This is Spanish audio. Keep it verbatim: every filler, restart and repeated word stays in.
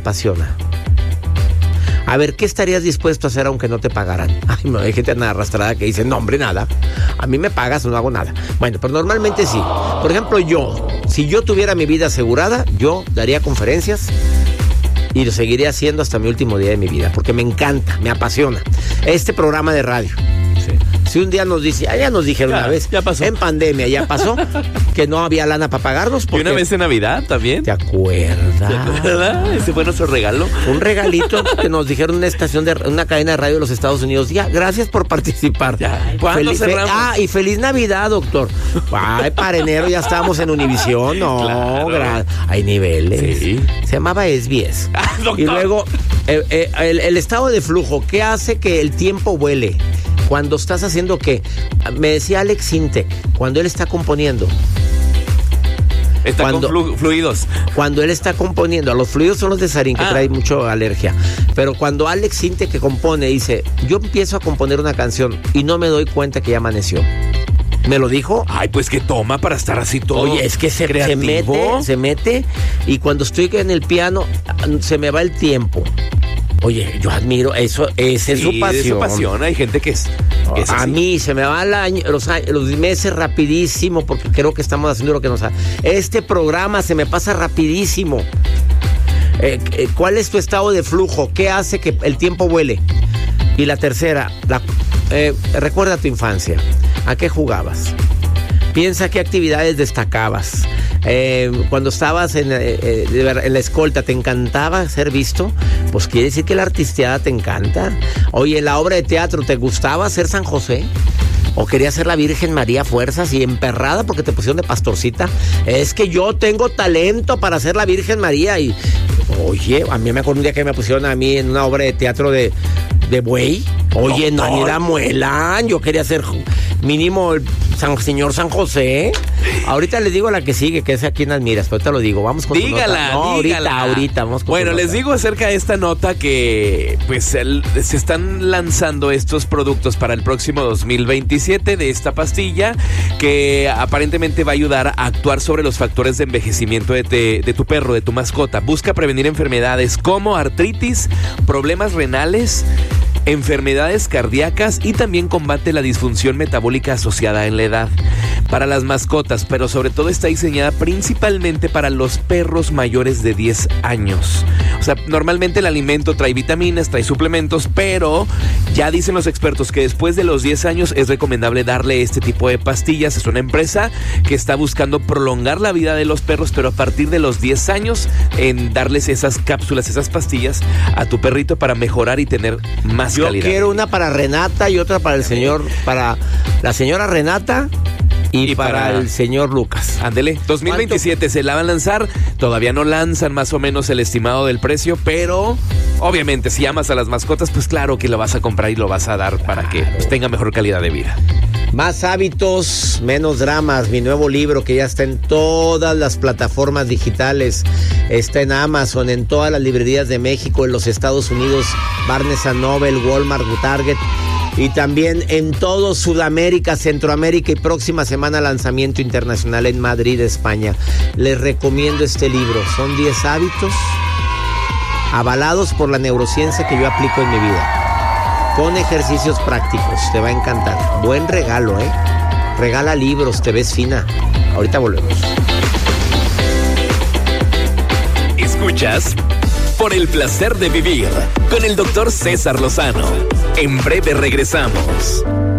apasiona. A ver, ¿qué estarías dispuesto a hacer aunque no te pagaran? Ay, no, hay gente arrastrada que dice, no, hombre, nada. A mí me pagas o no hago nada. Bueno, pero normalmente sí. Por ejemplo, yo, si yo tuviera mi vida asegurada, yo daría conferencias y lo seguiría haciendo hasta mi último día de mi vida, porque me encanta, me apasiona. Este programa de radio. Si un día nos dice, ah, ya nos dijeron ya, una vez, ya pasó. En pandemia ya pasó, que no había lana para pagarnos. Y una vez en Navidad también. ¿Te acuerdas? ¿Te acuerdas? Ese fue nuestro regalo. Un regalito que nos dijeron en una estación de una cadena de radio de los Estados Unidos. Ya, gracias por participar. Ya. ¿Cuándo Feliz, cerramos? Ah, y feliz Navidad, doctor. Ay, para enero ya estábamos en Univisión. No, claro. gra- hay niveles. Sí. Se llamaba S B S. Ah, doctor. Y luego, eh, eh, el, el estado de flujo, ¿qué hace que el tiempo vuele? Cuando estás haciendo qué. Me decía Alex Sintek, cuando él está componiendo. Está Cuando- con flu- fluidos. Cuando él está componiendo, a los fluidos son los de Sarín, que Ah. trae mucho alergia. Pero cuando Alex Sintek que compone, dice, yo empiezo a componer una canción y no me doy cuenta que ya amaneció. ¿Me lo dijo? Ay, pues que toma para estar así todo. Oye, es que se, se creativo. mete, se mete y cuando estoy en el piano se me va el tiempo. Oye, yo admiro eso, esa es Sí, su pasión. es su pasión. Hay gente que es, que es A así. mí se me van los, años- los meses rapidísimo porque creo que estamos haciendo lo que nos ha... Este programa se me pasa rapidísimo. Eh, eh, ¿Cuál es tu estado de flujo? ¿Qué hace que el tiempo vuele? Y la tercera, la, eh, recuerda tu infancia. ¿A qué jugabas? Piensa qué actividades destacabas. Eh, cuando estabas en, eh, eh, de ver- en la escolta, ¿te encantaba ser visto? Pues quiere decir que la artisteada te encanta. Oye, la obra de teatro, ¿te gustaba ser San José? ¿O querías ser la Virgen María Fuerzas y emperrada porque te pusieron de pastorcita? Es que yo tengo talento para ser la Virgen María. Y, oye, a mí me acuerdo un día que me pusieron a mí en una obra de teatro de, de buey. Oye, no, ni la muelan. Yo quería ser mínimo el San, señor San José. Ahorita les digo la que sigue, que es a quien admiras, pero ahorita lo digo. Vamos con tu Dígala, nota. No, dígala. ahorita, ahorita. Vamos con Bueno, tu les nota. digo acerca de esta nota que pues el- se están lanzando estos productos para el próximo dos mil veintisiete de esta pastilla que aparentemente va a ayudar a actuar sobre los factores de envejecimiento de, te- de tu perro, de tu mascota. Busca prevenir enfermedades como artritis, problemas renales, enfermedades cardíacas y también combate la disfunción metabólica asociada en la edad. Para las mascotas, pero sobre todo está diseñada principalmente para los perros mayores de diez años. O sea, normalmente el alimento trae vitaminas, trae suplementos, pero ya dicen los expertos que después de los diez años es recomendable darle este tipo de pastillas. Es una empresa que está buscando prolongar la vida de los perros, pero a partir de los diez años en darles esas cápsulas, esas pastillas a tu perrito para mejorar y tener más Yo calidad. quiero una para Renata y otra para el señor, para la señora Renata y, Y para, para- el señor Lucas. Ándele, dos mil veintisiete se la van a lanzar, todavía no lanzan más o menos el estimado del precio, pero obviamente si amas a las mascotas, pues claro que lo vas a comprar y lo vas a dar para que pues, tenga mejor calidad de vida. Más hábitos, menos dramas. Mi nuevo libro que ya está en todas las plataformas digitales. Está en Amazon, en todas las librerías de México, en los Estados Unidos, Barnes and Noble, Walmart, Target. Y también en todo Sudamérica, Centroamérica y próxima semana lanzamiento internacional en Madrid, España. Les recomiendo este libro. Son diez hábitos avalados por la neurociencia que yo aplico en mi vida. Con ejercicios prácticos. Te va a encantar. Buen regalo, ¿eh? Regala libros, te ves fina. Ahorita volvemos. Escuchas Por el placer de vivir con el doctor César Lozano. En breve regresamos.